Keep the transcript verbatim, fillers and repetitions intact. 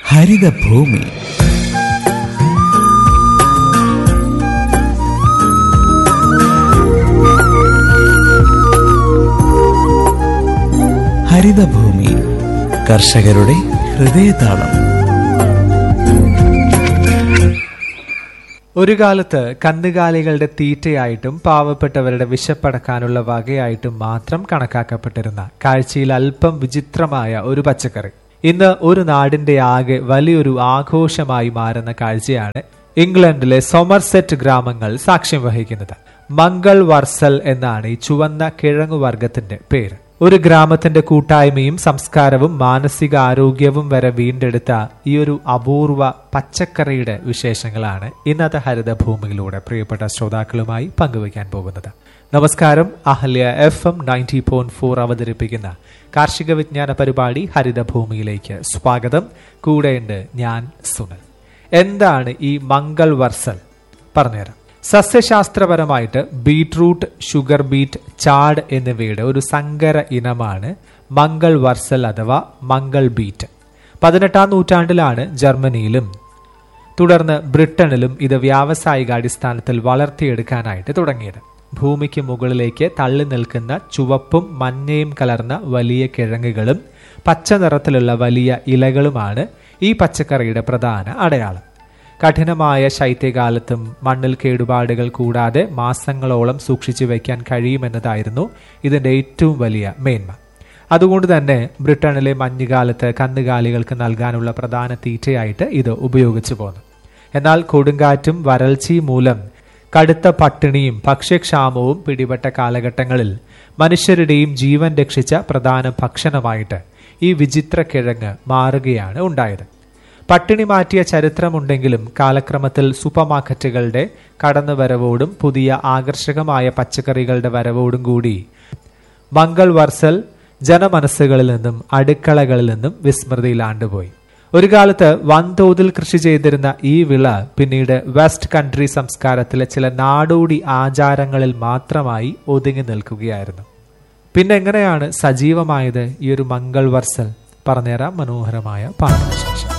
ഹരിതഭൂമി. ഹരിതഭൂമി കർഷകരുടെ ഹൃദയതാളം. ഒരു കാലത്ത് കന്നുകാലികളുടെ തീറ്റയായിട്ടും പാവപ്പെട്ടവരുടെ വിശപ്പടക്കാനുള്ള വകയായിട്ടും മാത്രം കണക്കാക്കപ്പെട്ടിരുന്ന കാഴ്ചയിൽ അല്പം വിചിത്രമായ ഒരു പച്ചക്കറി ഇന്ന് ഒരു നാടിന്റെ ആകെ വലിയൊരു ആഘോഷമായി മാറുന്ന കാഴ്ചയാണ് ഇംഗ്ലണ്ടിലെ സോമർസെറ്റ് ഗ്രാമങ്ങൾ സാക്ഷ്യം വഹിക്കുന്നത്. മംഗൾ വർസൽ എന്നാണ് ഈ ചുവന്ന കിഴങ്ങുവർഗത്തിന്റെ പേര്. ഒരു ഗ്രാമത്തിന്റെ കൂട്ടായ്മയും സംസ്കാരവും മാനസിക ആരോഗ്യവും വരെ വീണ്ടെടുത്ത ഈ ഒരു അപൂർവ പച്ചക്കറിയുടെ വിശേഷങ്ങളാണ് ഇന്നത്തെ ഹരിതഭൂമിയിലൂടെ പ്രിയപ്പെട്ട ശ്രോതാക്കളുമായി പങ്കുവയ്ക്കാൻ പോകുന്നത്. നമസ്കാരം. Ahalya F M ninety point four അവതരിപ്പിക്കുന്ന കാർഷിക വിജ്ഞാന പരിപാടി ഹരിതഭൂമിയിലേക്ക് സ്വാഗതം. കൂടെയുണ്ട് ഞാൻ സുനൽ. എന്താണ് ഈ മംഗൾ വർസൽ? പറഞ്ഞുതരാം. സസ്യശാസ്ത്രപരമായിട്ട് ബീറ്റ്റൂട്ട്, ഷുഗർ ബീറ്റ്, ചാഡ് എന്നിവയുടെ ഒരു സങ്കര ഇനമാണ് മംഗൾ വർസൽ അഥവാ മംഗൾ ബീറ്റ്. പതിനെട്ടാം നൂറ്റാണ്ടിലാണ് ജർമ്മനിയിലും തുടർന്ന് ബ്രിട്ടനിലും ഇത് വ്യാവസായിക അടിസ്ഥാനത്തിൽ വളർത്തിയെടുക്കാനായിട്ട് തുടങ്ങിയത്. ഭൂമിക്ക് മുകളിലേക്ക് തള്ളി നിൽക്കുന്ന ചുവപ്പും മഞ്ഞയും കലർന്ന വലിയ കിഴങ്ങുകളും പച്ച നിറത്തിലുള്ള വലിയ ഇലകളുമാണ് ഈ പച്ചക്കറിയുടെ പ്രധാന അടയാളം. കഠിനമായ ശൈത്യകാലത്തും മണ്ണിൽ കേടുപാടുകൾ കൂടാതെ മാസങ്ങളോളം സൂക്ഷിച്ചു വയ്ക്കാൻ കഴിയുമെന്നതായിരുന്നു ഇതിന്റെ ഏറ്റവും വലിയ മേന്മ. അതുകൊണ്ട് തന്നെ ബ്രിട്ടനിലെ മഞ്ഞുകാലത്ത് കന്നുകാലികൾക്ക് നൽകാനുള്ള പ്രധാന തീറ്റയായിട്ട് ഇത് ഉപയോഗിച്ചു പോന്നു. എന്നാൽ കൊടുങ്കാറ്റും വരൾച്ചയും മൂലം കടുത്ത പട്ടിണിയും ഭക്ഷ്യക്ഷാമവും പിടിപെട്ട കാലഘട്ടങ്ങളിൽ മനുഷ്യരുടെയും ജീവൻ രക്ഷിച്ച പ്രധാന ഭക്ഷണമായിട്ട് ഈ വിചിത്ര കിഴങ്ങ് മാറുകയാണ് ഉണ്ടായത്. പട്ടിണി മാറ്റിയ ചരിത്രമുണ്ടെങ്കിലും കാലക്രമത്തിൽ സൂപ്പർ മാർക്കറ്റുകളുടെ കടന്നുവരവോടും പുതിയ ആകർഷകമായ പച്ചക്കറികളുടെ വരവോടും കൂടി മംഗൾ വർസൽ ജനമനസ്സുകളിൽ നിന്നും അടുക്കളകളിൽ നിന്നും വിസ്മൃതിയിലാണ്ടുപോയി. ഒരു കാലത്ത് വൻതോതിൽ കൃഷി ചെയ്തിരുന്ന ഈ വിള പിന്നീട് വെസ്റ്റ് കൺട്രി സംസ്കാരത്തിലെ ചില നാടോടി ആചാരങ്ങളിൽ മാത്രമായി ഒതുങ്ങി നിൽക്കുകയായിരുന്നു. പിന്നെ എങ്ങനെയാണ് സജീവമായത് ഈ ഒരു മംഗൾ വർസൽ? പറഞ്ഞുതരാം മനോഹരമായ പാഠവിശേഷം.